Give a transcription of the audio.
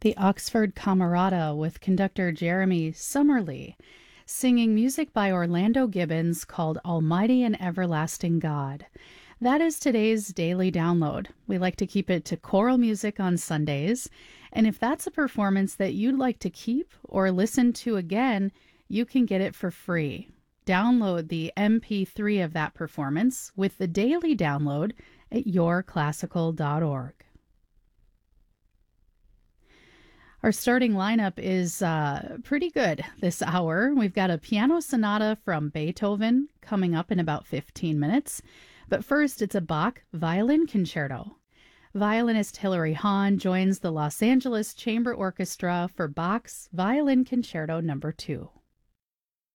The Oxford Camerata with conductor Jeremy Summerlee, singing music by Orlando Gibbons called Almighty and Everlasting God. That is today's daily download. We like to keep it to choral music on Sundays, and if that's a performance that you'd like to keep or listen to again, you can get it for free. Download the MP3 of that performance with the daily download at yourclassical.org. Our starting lineup is pretty good this hour. We've got a piano sonata from Beethoven coming up in about 15 minutes. But first, it's a Bach violin concerto. Violinist Hilary Hahn joins the Los Angeles Chamber Orchestra for Bach's Violin Concerto No. 2.